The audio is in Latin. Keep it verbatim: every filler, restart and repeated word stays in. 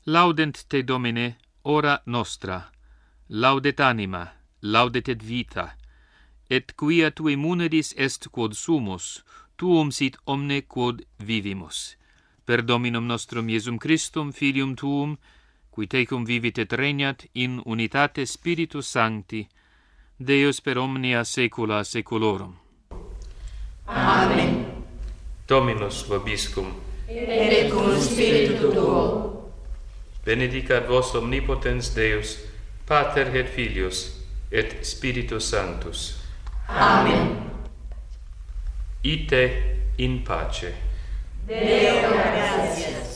Laudent te, Domine, ora nostra, laudet anima, laudet et vita, et quia tui munedis est quod sumus, tuum sit omne quod vivimus. Per Dominum nostrum Iesum Christum, Filium tuum, qui tecum vivit et regnat in unitate Spiritus Sancti, Deus per omnia saecula saeculorum. Amen. Dominus vobiscum. Et cum spiritu tuo. Benedicat vos omnipotens Deus, Pater et Filius, et Spiritus Sanctus. Amen. Ite in pace. Deo gratias.